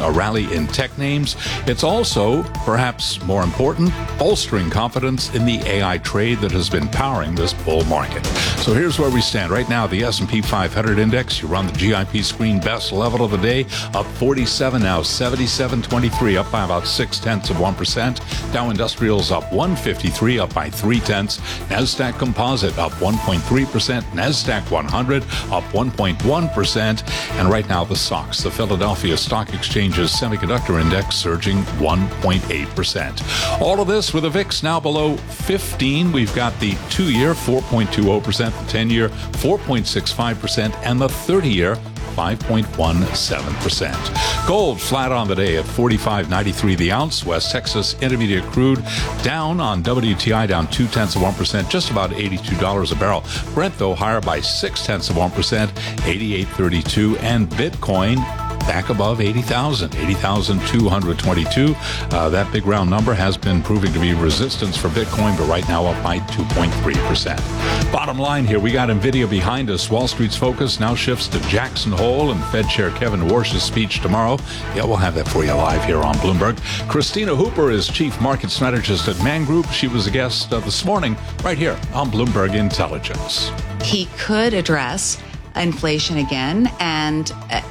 a rally in tech names. It's also, perhaps more important, bolstering confidence in the AI trade that has been powering this bull market. So here's where we stand. Right now, the S&P 500 index, you're on the GIP screen, best level of the day, up 47 now, 77.23, up by about 0.6%. Dow Industrials up 153, up by 0.3. NASDAQ Composite up 1.3%. NASDAQ 100 up 1.1%. And right now, the SOX, the Philadelphia Stock Exchange's semiconductor index, surging 1.8%. All of this with a VIX now below 15. We've got the 2-year 4.20%, the 10-year 4.65%, and the 30-year 5.17%. Gold flat on the day at $45.93 the ounce. West Texas Intermediate crude down on WTI, down 0.2%, just about $82 a barrel. Brent, though, higher by 0.6%, $88.32. And Bitcoin back above 80,000, 80,222. That big round number has been proving to be resistance for Bitcoin, but right now up by 2.3%. Bottom line here, we got NVIDIA behind us. Wall Street's focus now shifts to Jackson Hole and Fed Chair Kevin Warsh's speech tomorrow. Yeah, we'll have that for you live here on Bloomberg. Christina Hooper is Chief Market Strategist at Man Group. She was a guest this morning right here on Bloomberg Intelligence. He could address inflation again, and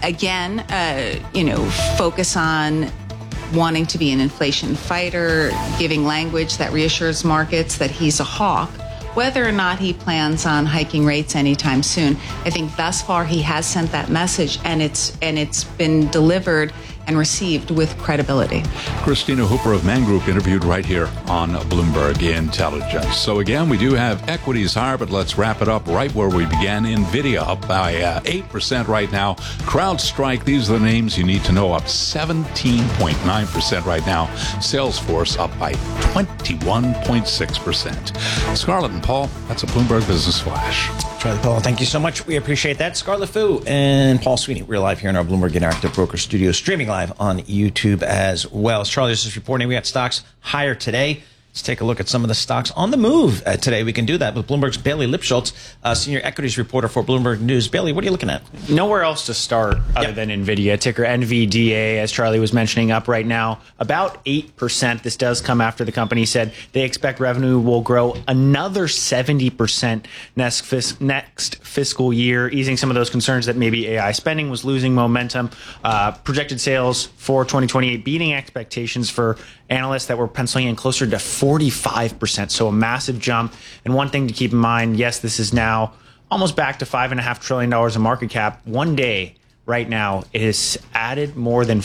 focus on wanting to be an inflation fighter, giving language that reassures markets that he's a hawk. Whether or not he plans on hiking rates anytime soon, I think thus far he has sent that message, and it's been delivered and received with credibility. Christina Hooper of Man Group interviewed right here on Bloomberg Intelligence. So again, we do have equities higher, but let's wrap it up right where we began. NVIDIA up by 8% right now. CrowdStrike, these are the names you need to know, up 17.9% right now. Salesforce up by 21.6%. Scarlett and Paul, that's a Bloomberg Business Flash. Charlie Paul, thank you so much. We appreciate that. Scarlett Fu and Paul Sweeney. We're live here in our Bloomberg Interactive Broker studio, streaming live on YouTube as well. As Charlie is just reporting, we got stocks higher today. Let's take a look at some of the stocks on the move today. We can do that with Bloomberg's Bailey Lipschultz, senior equities reporter for Bloomberg News. Bailey, what are you looking at? Nowhere else to start other than NVIDIA. Ticker NVDA, as Charlie was mentioning, up right now about 8%. This does come after the company said they expect revenue will grow another 70% next fiscal year, easing some of those concerns that maybe AI spending was losing momentum. Projected sales for 2028 beating expectations for analysts that were penciling in closer to 45%, so a massive jump. And one thing to keep in mind, yes, this is now almost back to $5.5 trillion in market cap. One day, right now, it has added more than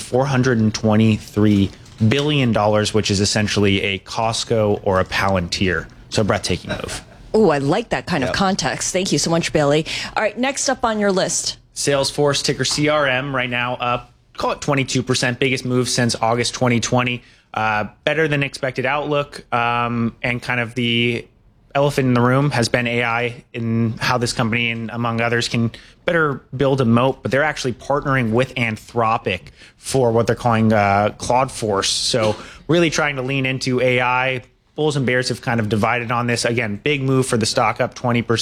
$423 billion, which is essentially a Costco or a Palantir. So a breathtaking move. Oh, I like that kind of context. Thank you so much, Bailey. All right, next up on your list. Salesforce, ticker CRM, right now up, call it 22%, biggest move since August 2020. Better than expected outlook, and kind of the elephant in the room has been AI in how this company and among others can better build a moat, but they're actually partnering with Anthropic for what they're calling Claude Force. So really trying to lean into AI. Bulls and bears have kind of divided on this. Again, big move for the stock, up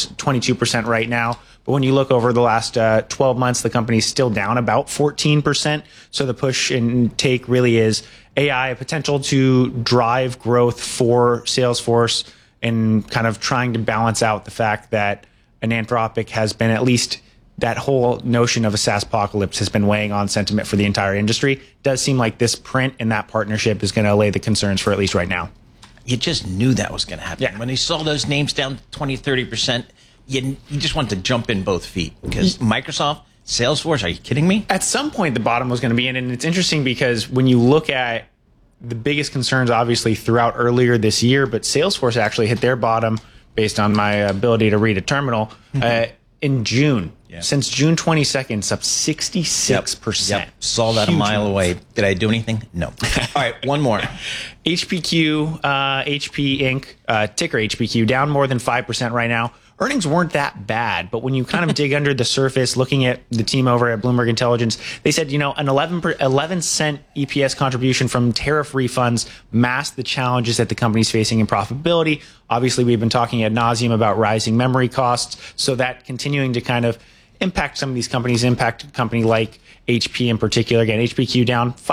22% right now. But when you look over the last 12 months, the company's still down about 14%. So the push and take really is AI, potential to drive growth for Salesforce, and kind of trying to balance out the fact that an Anthropic has been, at least that whole notion of a SaaS apocalypse has been weighing on sentiment for the entire industry. It does seem like this print and that partnership is going to allay the concerns for at least right now. You just knew that was going to happen. Yeah. When you saw those names down 20, 30%, you just wanted to jump in both feet. Because Microsoft, Salesforce, are you kidding me? At some point, the bottom was going to be in. And it's interesting because when you look at the biggest concerns, obviously, throughout earlier this year, but Salesforce actually hit their bottom, based on my ability to read a terminal, in June. Yeah. Since June 22nd, it's up 66%. Yep. Saw that a mile away. Did I do anything? No. All right, one more. HPQ, HP Inc., ticker HPQ, down more than 5% right now. Earnings weren't that bad, but when you kind of dig under the surface, looking at the team over at Bloomberg Intelligence, they said, an 11-cent EPS contribution from tariff refunds masked the challenges that the company's facing in profitability. Obviously, we've been talking ad nauseum about rising memory costs, so that continuing to kind of impact some of these companies, impact a company like HP in particular. Again, HPQ down